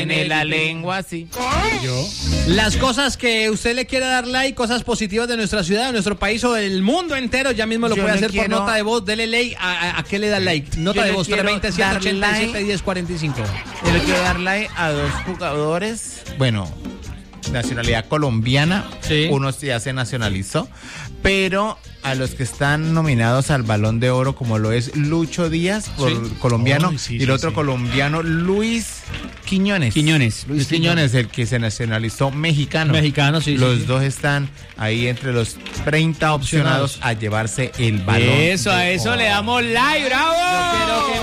En la lengua, sí. Las cosas que usted le quiera dar like, cosas positivas de nuestra ciudad, de nuestro país o del mundo entero, ya mismo lo Yo puede le hacer quiero- por nota de voz. Dele like. ¿A qué le da like? Nota Yo de le voz, quiero 320 dar 187 1045. Yo le quiero dar like a 2 jugadores, bueno, nacionalidad colombiana, Sí. uno ya se nacionalizó, pero a los que están nominados al Balón de Oro, como lo es Lucho Díaz, por Sí. colombiano, Ay, sí, y el sí, otro sí. colombiano, Luis Quiñones. Luis Quiñones, el que se nacionalizó mexicano. Mexicano, sí, Los sí, sí. dos están ahí entre los 30 opcionados a llevarse el balón. Eso, a eso le damos like, bravo.